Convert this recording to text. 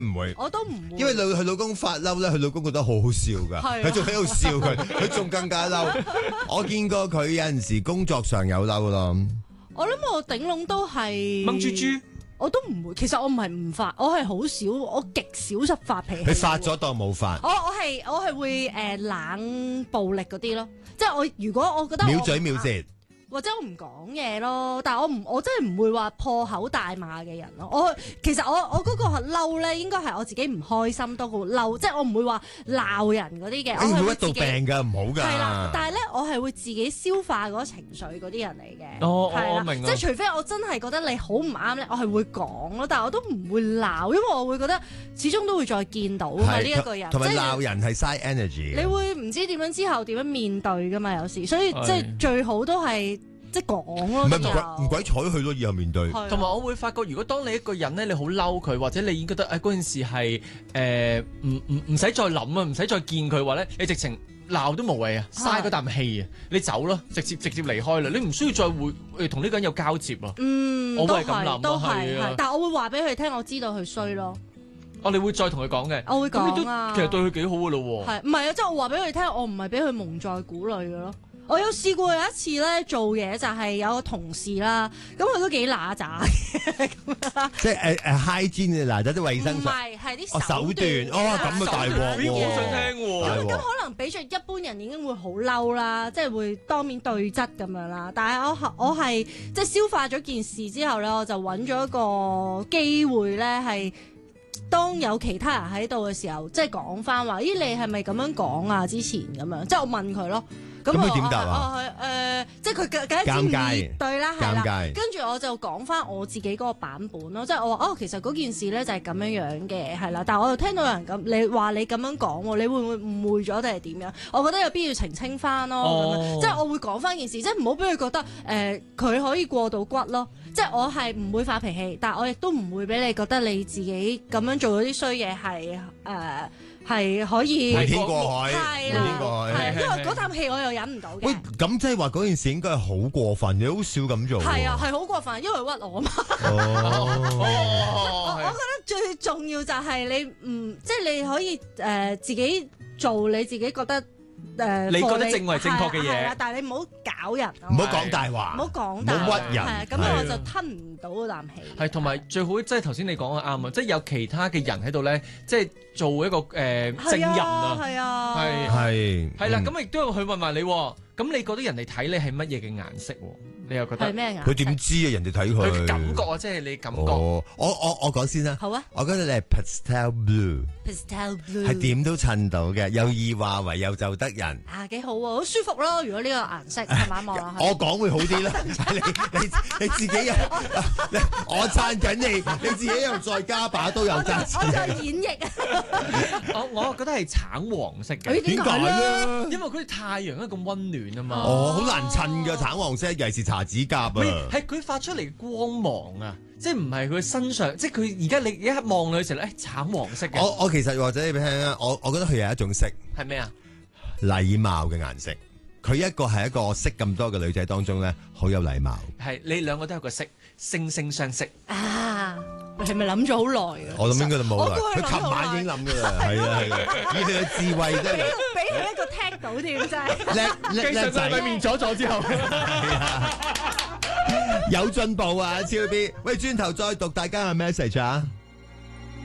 唔會， 我都唔會， 因為佢老公發嬲咧，佢老公覺得好好笑㗎，佢仲喺度笑佢仲更加嬲。我見過佢有陣時工作上有嬲咯。 我諗我頂籠都係掹豬豬。 我都唔會，其實我唔係唔發，我係好少，我極少發脾氣。 佢發咗當冇發。 我係會冷暴力嗰啲咯，即係如果我覺得秒嘴秒舌。 或者我唔講嘢咯，但係我真係唔會話破口大罵嘅人咯。其實我嗰個嬲咧，應該係我自己唔開心多過嬲，即係我唔會話鬧人嗰啲嘅。我係會自己屈到病㗎，唔好㗎。 係啦，但係咧，我係會自己消化嗰個情緒嗰啲人嚟嘅。 我明啊。 即係除非我真係覺得你好唔啱咧，我係會講咯，但係我都唔會鬧，因為我會覺得始終都會再見到㗎嘛呢一個人。 同埋鬧人係嘥 energy。 你會唔知點樣之後點樣面對㗎嘛？有時，所以即係最好都係。即係講咯， 唔鬼睬佢咯，以後面對。 同埋我會發覺，如果當你一個人咧，你好嬲佢，或者你已經覺得嗰件事係唔使再諗啊，唔使再見佢話咧，你直情鬧都無謂啊，嘥嗰啖氣啊，你走啦，直接離開啦，你唔需要再會同呢個人有交接啊。我會係咁諗咯，係啊。 但係我會話俾佢聽，我知道佢衰咯。 你會再同佢講嘅。 我會講啊。 其實對佢幾好噶咯喎。 係唔係啊？即係我話俾佢聽，我唔係俾佢蒙在鼓裏嘅咯。我有試過有一次咧做嘢，就係有個同事啦，咁佢都幾乸渣嘅咁啦。 即係hygiene 嗱，即係衛生。 唔係，係啲手段。咁啊大鑊喎！ 我想聽喎。 咁可能比著一般人已經會好嬲啦，即係會當面對質咁樣啦。但係我係即係消化咗件事之後咧，我就揾咗一個機會咧，係當有其他人喺度嘅時候，即係講翻話，咦你係咪咁樣講啊？之前咁樣，即係我問佢咯。 咁佢點答啊？即係佢梗係知面對啦，係啦。跟住我就講翻我自己嗰個版本咯，即係我話其實嗰件事咧就係咁樣樣嘅，係啦。但係我又聽到有人咁，你話你咁樣講，你會唔會誤會咗定係點樣？我覺得有必要澄清翻咯，即係我會講翻件事，即係唔好俾佢覺得佢可以過到骨咯。即係我係唔會發脾氣，但係我亦都唔會俾你覺得你自己咁樣做嗰啲衰嘢係可以瞞天過海， 係啦，因為嗰啖氣我又忍唔到嘅。 喂，咁即係話嗰件事應該係好過分，你好少咁做。 係啊，係好過分，因為屈我嘛。我覺得最重要就係你即係你可以自己做你自己覺得。 你覺得正為正確嘅嘢， 但係你唔好搞人， 唔好講大話， 唔好講大話， 唔好屈人， 咁樣我就吞唔到嗰啖氣。 係同埋最好，即係頭先你講嘅啱啊！即係有其他嘅人喺度咧，即係做一個證人啊，係啦，咁亦都有佢問埋你，咁你覺得人哋睇你係乜嘢嘅顏色？你又覺得係咩顏？ 佢點知啊？人哋睇佢嘅感覺啊，即係你感覺。 我講先啦。 好啊。 我覺得你係 pastel blue。 pastel blue 係點都襯到嘅，有意話唯有就得人。 幾好啊，好舒服咯！如果呢個顏色慢慢望落去， 我講會好啲啦。你自己又我讚緊你，你自己又再加把都有讚。 我再演繹啊！ 我覺得係橙黃色嘅。 點解咧？ 因為佢太陽咧咁溫暖啊嘛。 好難襯㗎橙黃色，尤其是搽指甲啊。 係佢發出嚟嘅光芒啊！即係唔係佢身上，即係佢而家你一望佢嘅時候咧，橙黃色嘅。 我其實或者你聽啊，我覺得佢有一種色係咩啊？ 禮貌嘅顏色。佢一個係一個識咁多嘅女仔當中咧，好有禮貌。 係你兩個都有個色，惺惺相惜啊！係咪諗咗好耐啊？ 我諗應該就冇耐，佢琴晚已經諗㗎啦，係啊，以佢嘅智慧真係俾佢一個踢到添，真係叻仔咪面咗之後。 有進步啊，超 B！喂，轉頭再讀大家嘅 message 啊！